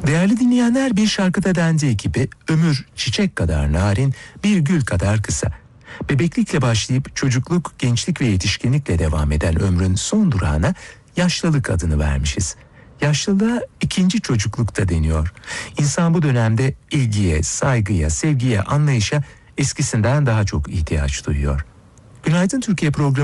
Değerli dinleyenler, bir şarkıda dendiği gibi ömür çiçek kadar narin, bir gül kadar kısa. Bebeklikle başlayıp çocukluk, gençlik ve yetişkinlikle devam eden ömrün son durağına yaşlılık adını vermişiz. Yaşlılığa ikinci çocuklukta deniyor. İnsan bu dönemde ilgiye, saygıya, sevgiye, anlayışa eskisinden daha çok ihtiyaç duyuyor. Günaydın Türkiye programı